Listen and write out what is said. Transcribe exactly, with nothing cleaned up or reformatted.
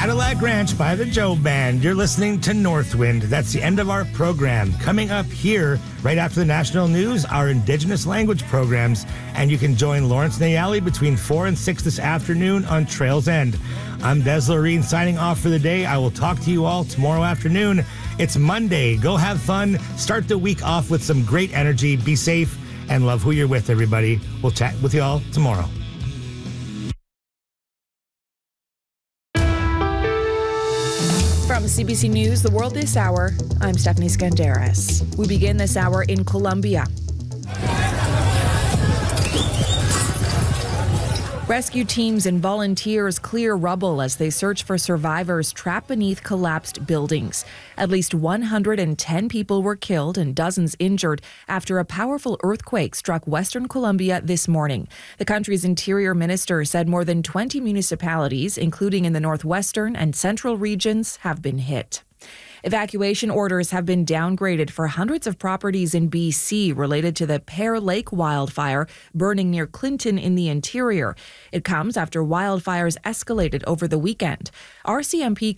Cadillac Ranch by the Joe Band. You're listening to Northwind. That's the end of our program. Coming up here, right after the national news, our Indigenous language programs. And you can join Lawrence Nayali between four and six this afternoon on Trails End. I'm Des Loreen signing off for the day. I will talk to you all tomorrow afternoon. It's Monday. Go have fun. Start the week off with some great energy. Be safe and love who you're with, everybody. We'll chat with you all tomorrow. From C B C News, The World This Hour, I'm Stephanie Skandaris. We begin this hour in Colombia. Rescue teams and volunteers clear rubble as they search for survivors trapped beneath collapsed buildings. At least one hundred ten people were killed and dozens injured after a powerful earthquake struck western Colombia this morning. The country's interior minister said more than twenty municipalities, including in the northwestern and central regions, have been hit. Evacuation orders have been downgraded for hundreds of properties in B C related to the Pear Lake wildfire burning near Clinton in the interior. It comes after wildfires escalated over the weekend. R C M P